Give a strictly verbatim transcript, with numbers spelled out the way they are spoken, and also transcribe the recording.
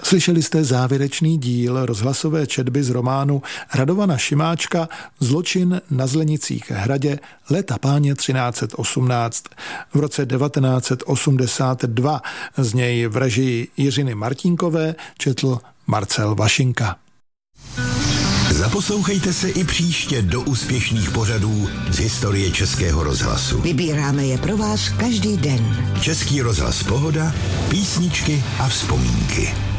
Slyšeli jste závěrečný díl rozhlasové četby z románu Radovana Šimáčka Zločin na Zlenicích hradě léta páně třináct set osmnáct. V roce devatenáct set osmdesát dva z něj v režii Jiřiny Martínkové četl Marcel Vašinka. Zaposlouchejte se i příště do úspěšných pořadů z historie Českého rozhlasu. Vybíráme je pro vás každý den. Český rozhlas Pohoda, písničky a vzpomínky.